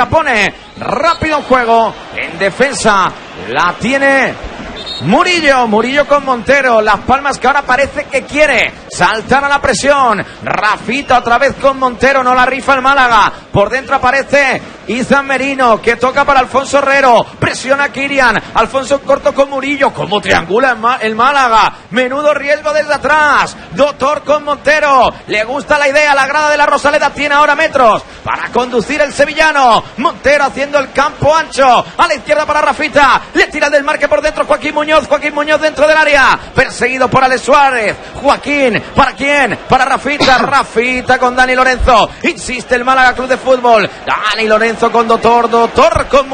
la pone rápido en juego. En defensa la tiene Murillo con Montero. Las Palmas que ahora parece que quiere saltar a la presión. Rafita otra vez con Montero, no la rifa el Málaga. Por dentro aparece Izan Merino, que toca para Alfonso Herrero. Presiona Kirian. Alfonso corto con Murillo. Como triangula el Málaga. Menudo riesgo desde atrás. Doctor con Montero. Le gusta la idea. La grada de la Rosaleda tiene ahora metros para conducir el sevillano. Montero haciendo el campo ancho. A la izquierda para Rafita. Le tira del marque por dentro Joaquín Muñoz dentro del área. Perseguido por Alex Suárez. Joaquín. ¿Para quién? Para Rafita. Rafita con Dani Lorenzo. Insiste el Málaga Club de Fútbol. Dani Lorenzo con Doctor con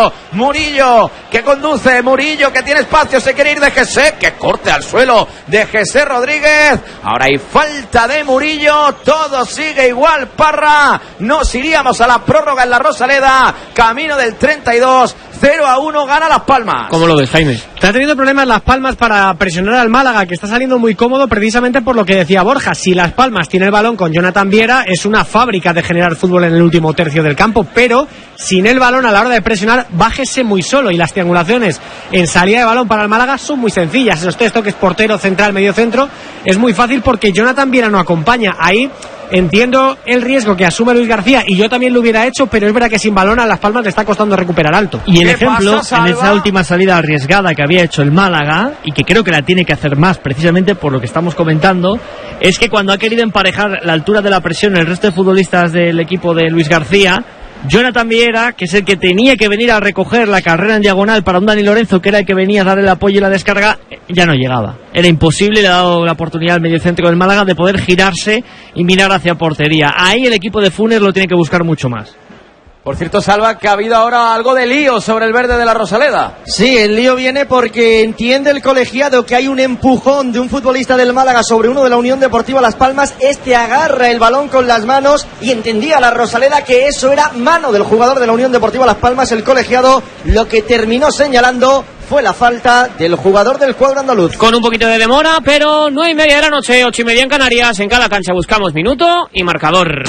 Murillo que conduce, Murillo que tiene espacio, se quiere ir de Jesse, que corte al suelo de Jesse Rodríguez. Ahora hay falta de Murillo, todo sigue igual, Parra. Nos iríamos a la prórroga en la Rosaleda, camino del 32. 0-1 gana Las Palmas. ¿Cómo lo ves, Jaime? Está teniendo problemas Las Palmas para presionar al Málaga, que está saliendo muy cómodo precisamente por lo que decía Borja. Si Las Palmas tiene el balón con Jonathan Viera, es una fábrica de generar fútbol en el último tercio del campo, pero sin el balón a la hora de presionar, bájese muy solo, y las triangulaciones en salida de balón para el Málaga son muy sencillas. Esos tres toques portero, central, medio centro, es muy fácil porque Jonathan Viera no acompaña. Ahí entiendo el riesgo que asume Luis García, y yo también lo hubiera hecho, pero es verdad que sin balón a Las Palmas le está costando recuperar alto. Y el ejemplo, en esa última salida arriesgada que había hecho el Málaga, y que creo que la tiene que hacer más precisamente por lo que estamos comentando, es que cuando ha querido emparejar la altura de la presión en el resto de futbolistas del equipo de Luis García, Jonathan Viera, que es el que tenía que venir a recoger la carrera en diagonal para un Dani Lorenzo, que era el que venía a dar el apoyo y la descarga, ya no llegaba. Era imposible, le ha dado la oportunidad al mediocentro del Málaga de poder girarse y mirar hacia portería. Ahí el equipo de Funes lo tiene que buscar mucho más. Por cierto, Salva, que ha habido ahora algo de lío sobre el verde de la Rosaleda. Sí, el lío viene porque entiende el colegiado que hay un empujón de un futbolista del Málaga sobre uno de la Unión Deportiva Las Palmas. Este agarra el balón con las manos y entendía la Rosaleda que eso era mano del jugador de la Unión Deportiva Las Palmas. El colegiado lo que terminó señalando fue la falta del jugador del cuadro andaluz. Con un poquito de demora, pero 9:30 de la noche, 8:30 en Canarias. En cada cancha buscamos minuto y marcador.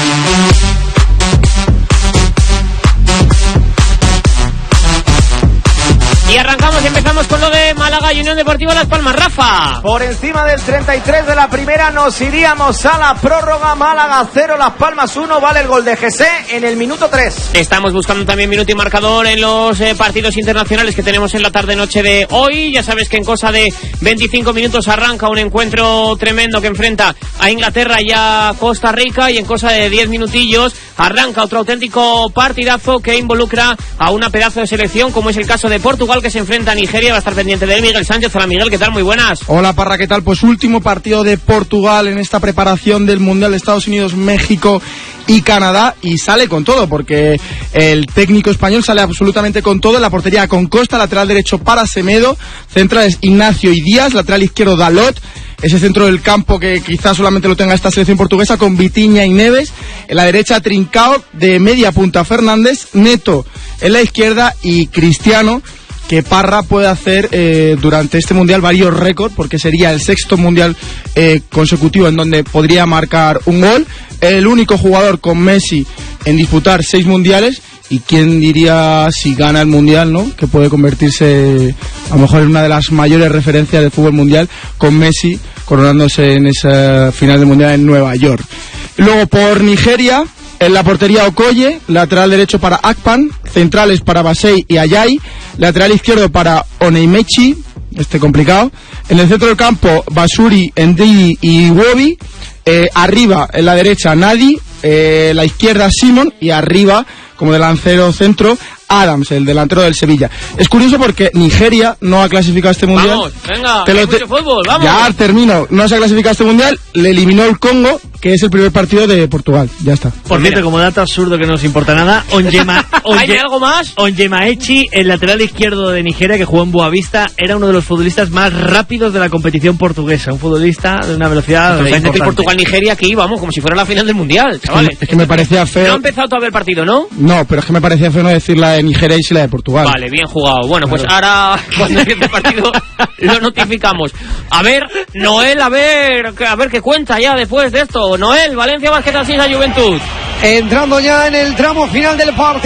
Y arrancamos y empezamos con lo de Málaga y Unión Deportiva Las Palmas. Rafa. Por encima del 33 de la primera nos iríamos a la prórroga. Málaga 0, Las Palmas 1. Vale el gol de Jesse en el minuto 3. Estamos buscando también minuto y marcador en los partidos internacionales que tenemos en la tarde-noche de hoy. Ya sabes que en cosa de 25 minutos arranca un encuentro tremendo que enfrenta a Inglaterra y a Costa Rica. Y en cosa de 10 minutillos arranca otro auténtico partidazo que involucra a una pedazo de selección, como es el caso de Portugal, que se enfrenta a Nigeria. Va a estar pendiente de él Miguel Sánchez. Hola Miguel, ¿qué tal? Muy buenas. Hola Parra, ¿qué tal? Pues último partido de Portugal en esta preparación del Mundial de Estados Unidos, México y Canadá, y sale con todo porque el técnico español sale absolutamente con todo. En la portería con Costa, lateral derecho para Semedo, centrales Ignacio y Díaz, lateral izquierdo Dalot, ese centro del campo que quizás solamente lo tenga esta selección portuguesa, con Vitinha y Neves. En la derecha Trincao, de media punta Fernández, Neto en la izquierda y Cristiano, que Parra puede hacer durante este mundial varios récords, porque sería el sexto mundial consecutivo en donde podría marcar un gol. El único jugador con Messi en disputar 6 mundiales, y quién diría, si gana el mundial, ¿no?, que puede convertirse a lo mejor en una de las mayores referencias del fútbol mundial, con Messi coronándose en esa final del mundial en Nueva York. Luego por Nigeria, en la portería Okoye, lateral derecho para Akpan, centrales para Basey y Ayai, lateral izquierdo para Oneimechi, complicado. En el centro del campo Basuri, Ndidi y Iwobi. Arriba en la derecha Nadi, la izquierda Simon, y arriba como delantero centro Adams, el delantero del Sevilla. Es curioso porque Nigeria no ha clasificado a este mundial. Vamos, venga, mucho fútbol, vamos. Ya termino, no se ha clasificado a este mundial, le eliminó el Congo, que es el primer partido de Portugal. Ya está. Por cierto, como dato absurdo que no nos importa nada, ¿Hay algo más? Onyemaechi, el lateral izquierdo de Nigeria que jugó en Boavista, era uno de los futbolistas más rápidos de la competición portuguesa. Un futbolista de una velocidad importante. Que Portugal-Nigeria aquí, vamos, como si fuera la final del mundial, chavales. Es que me parecía feo. No ha empezado todavía el partido, ¿no? No, pero es que me parecía feo no decir la de Nigeria y sí la de Portugal. Vale, bien jugado. Bueno, pues ahora, cuando empiece el partido, lo notificamos. A ver, Noel, a ver qué cuenta ya después de esto. Noel, Valencia Basket Asís a Juventud. Entrando ya en el tramo final del partido.